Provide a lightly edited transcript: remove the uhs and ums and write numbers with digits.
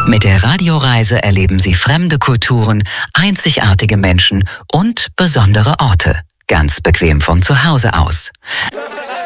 Mit der Radioreise erleben Sie fremde Kulturen, einzigartige Menschen und besondere Orte. Ganz bequem von zu Hause aus.